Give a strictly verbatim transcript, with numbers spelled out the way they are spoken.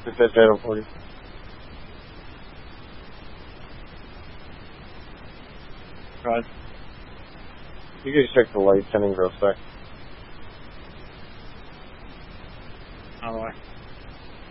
Get that channel for you. Right. You can check the light, sending real sec. How do I?